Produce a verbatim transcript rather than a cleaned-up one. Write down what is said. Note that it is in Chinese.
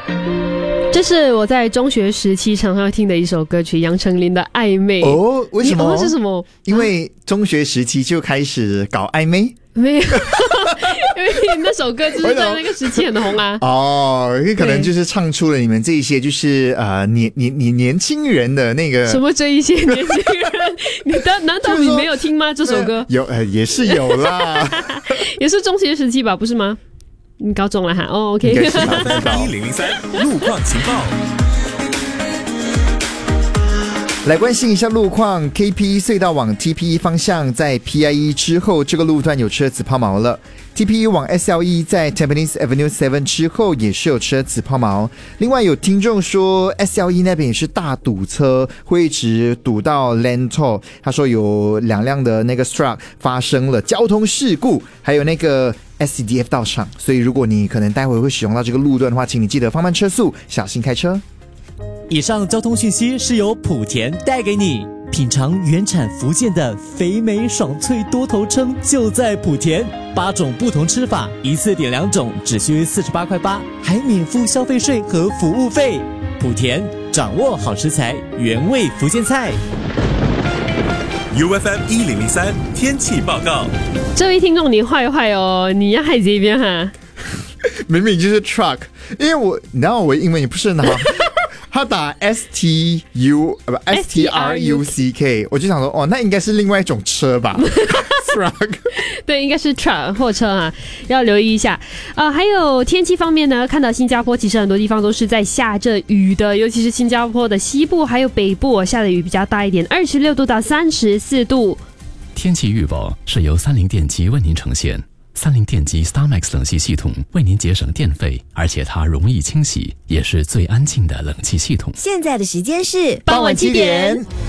这是我在中学时期常常听的一首歌曲，杨丞琳的《暧昧》。 哦，为什么？ 哦、是什么？ 因为中学时期就开始搞暧昧。 没有，因为那首歌就是在那个时期很红啊。 哦，可能就是唱出了你们这一些就是呃年年年年轻人的那个什么这一些年轻人，你的难道你没有听吗？这首歌有呃也是有啦， 也是中学时期吧，不是吗？你高中了哈？哦 ，OK。 一零零三路况情报。 来关心一下路况 ，K P E 隧道往 T P E 方向在 P I E 之后，这个路段有车子抛锚了。T P E 往 S L E 在 Tampines Avenue 七之后也是有车子抛锚。另外有听众说 S L E 那边也是大堵车，会一直堵到 Lento。他说有两辆的那个 Struck 发生了交通事故，还有那个 S C D F 到场，所以如果你可能待会会使用到这个路段的话，请你记得放慢车速，小心开车。 以上交通讯息是由莆田带给你。品尝原产福建的肥美爽脆多头称就在莆田，八种不同吃法，一次点两种，只需四十八块八，还免付消费税和服务费。莆田掌握好食材，原味福建菜。 U F M 一零零三天气报告。 这位听众你坏坏哦，你要害这边哈？ 明明就是 truck， 因为我你知道我英文也不是很好。他打 S T U 不 S T R U C K， 我就想说哦，那应该是另外一种车吧。truck 对，应该是 truck 货车啊，要留意一下。呃，还有天气方面呢，看到新加坡其实很多地方都是在下着雨的，尤其是新加坡的西部还有北部下的雨比较大一点，二十六度到三十四度。 天气预报是由三菱电机为您呈现。三菱电机 StarMax 冷气系统为您节省电费，而且它容易清洗，也是最安静的冷气系统。 现在的时间是傍晚七点。